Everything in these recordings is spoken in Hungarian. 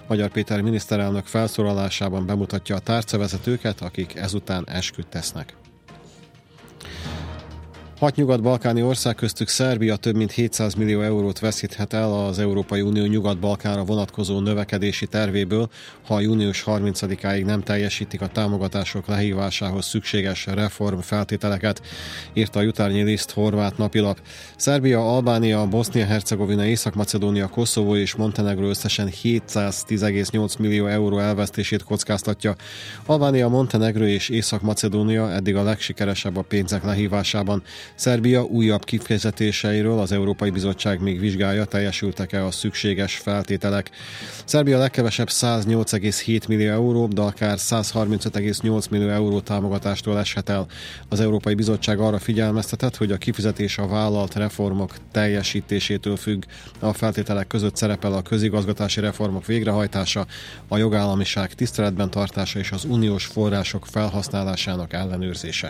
Magyar Péter miniszterelnök felszólalásában bemutatja a tárcavezetőket, akik ezután esküt tesznek. 6 nyugat-balkáni ország, köztük Szerbia több mint 700 millió eurót veszíthet el az Európai Unió Nyugat-Balkánra vonatkozó növekedési tervéből, ha június 30-áig nem teljesítik a támogatások lehívásához szükséges reformfeltételeket, írta a Jutarnyi List horvát napilap. Szerbia, Albánia, Bosznia-Hercegovina, Észak-Macedónia, Koszovó és Montenegró összesen 710,8 millió euró elvesztését kockáztatja. Albánia, Montenegró és Észak-Macedónia eddig a legsikeresebb a pénzek lehívásában. Szerbia újabb kifizetéseiről az Európai Bizottság még vizsgálja, teljesültek-e a szükséges feltételek. Szerbia legkevesebb 108,7 millió euró, de akár 135,8 millió euró támogatástól eshet el. Az Európai Bizottság arra figyelmeztetett, hogy a kifizetés a vállalt reformok teljesítésétől függ. A feltételek között szerepel a közigazgatási reformok végrehajtása, a jogállamiság tiszteletben tartása és az uniós források felhasználásának ellenőrzése.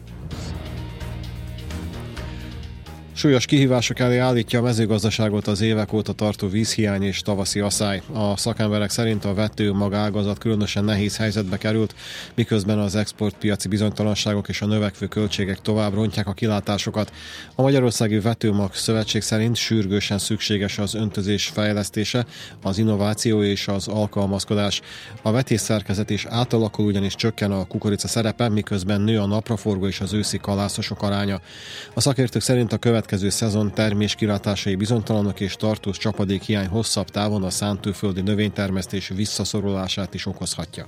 Súlyos kihívások elé állítja a mezőgazdaságot az évek óta tartó vízhiány és tavaszi aszály. A szakemberek szerint a vető magágazat különösen nehéz helyzetbe került, miközben az exportpiaci bizonytalanságok és a növekvő költségek tovább rontják a kilátásokat. A Magyarországi Vetőmag Szövetség szerint sürgősen szükséges az öntözés fejlesztése, az innováció és az alkalmazkodás. A vetészszerkezet is átalakul, ugyanis csökken a kukorica szerepe, miközben nő a napraforgó és az őszi kalászosok aránya. A szakértők szerint a következő szezon termés kilátásai bizonytalanok és tartós csapadékhiány hosszabb távon a szántóföldi növénytermesztés visszaszorulását is okozhatja.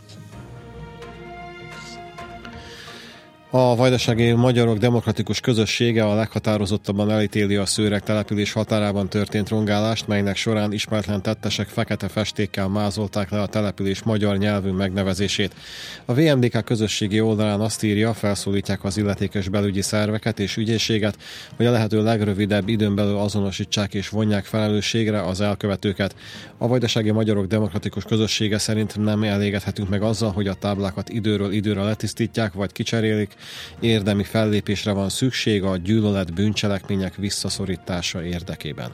A Vajdasági Magyarok Demokratikus Közössége a leghatározottabban elítéli a Szőreg település határában történt rongálást, melynek során ismeretlen tettesek fekete festékkel mázolták le a település magyar nyelvű megnevezését. A VMDK közösségi oldalán azt írja, felszólítják az illetékes belügyi szerveket és ügyészséget, hogy a lehető legrövidebb időn belül azonosítsák és vonják felelősségre az elkövetőket. A Vajdasági Magyarok Demokratikus Közössége szerint nem elégedhetünk meg azzal, hogy a táblákat időről időre letisztítják vagy kicserélik. Érdemi fellépésre van szükség a gyűlölet bűncselekmények visszaszorítása érdekében.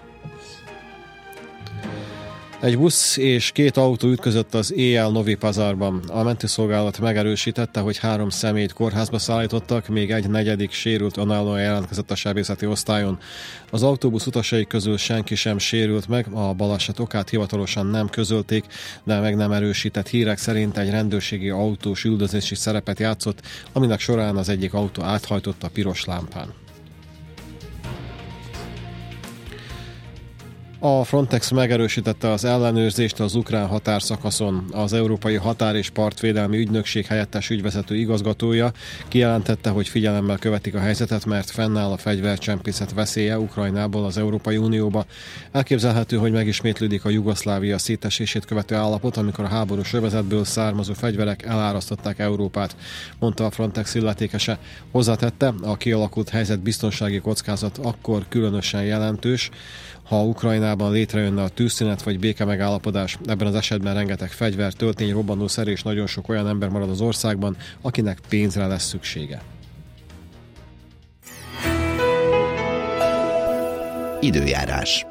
Egy busz és 2 autó ütközött az éjjel Novi Pazarban. A mentőszolgálat megerősítette, hogy 3 személyt kórházba szállítottak, még egy negyedik sérült önállóan jelentkezett a sebészeti osztályon. Az autóbusz utasai közül senki sem sérült meg, a baleset okát hivatalosan nem közölték, de meg nem erősített hírek szerint egy rendőrségi autós üldözési szerepet játszott, aminek során az egyik autó áthajtott a piros lámpán. A Frontex megerősítette az ellenőrzést az ukrán határszakaszon. Az Európai Határ- és Partvédelmi Ügynökség helyettes ügyvezető igazgatója kijelentette, hogy figyelemmel követik a helyzetet, mert fennáll a fegyvercsempészet veszélye Ukrajnából az Európai Unióba. Elképzelhető, hogy megismétlődik a Jugoszlávia szétesését követő állapot, amikor a háborús övezetből származó fegyverek elárasztották Európát, mondta a Frontex illetékese. Hozzátette, a kialakult helyzet biztonsági kockázat akkor különösen jelentős, ha Ukrajnában létrejönne a tűzszünet vagy béke megállapodás. Ebben az esetben rengeteg fegyver, töltény, robbanószer és nagyon sok olyan ember marad az országban, akinek pénzre lesz szüksége. Időjárás.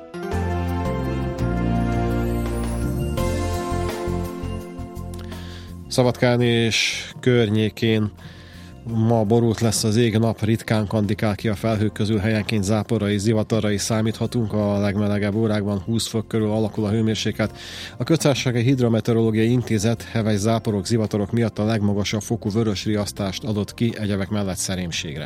Szabadkán és környékén ma borult lesz az ég, nap ritkán kandikál ki a felhők közül, helyenként záporra és zivatarra is számíthatunk, a legmelegebb órákban 20 fok körül alakul a hőmérséklet. A Köztársasági Hidrometeorológiai Intézet heves záporok, zivatarok miatt a legmagasabb fokú vörös riasztást adott ki, egyebek mellett szerémségre.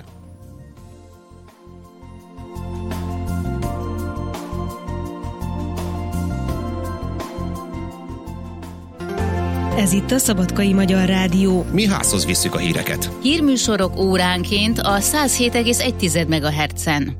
Ez itt a Szabadkai Magyar Rádió. Mi házhoz visszük a híreket. Hírműsorok óránként a 107,1 MHz-en.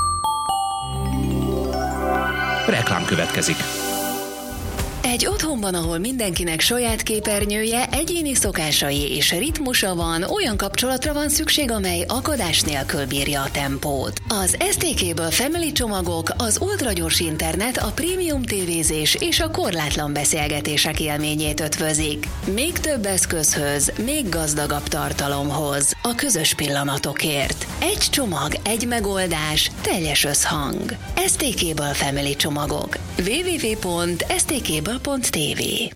Reklám következik. Egy otthonban, ahol mindenkinek saját képernyője, egyéni szokásai és ritmusa van, olyan kapcsolatra van szükség, amely akadás nélkül bírja a tempót. Az STK-ből Family csomagok, az ultragyors internet, a prémium tévézés és a korlátlan beszélgetések élményét ötvözik. Még több eszközhöz, még gazdagabb tartalomhoz, a közös pillanatokért. Egy csomag, egy megoldás, teljes összhang. STK-ből Family csomagok. www.stk.tv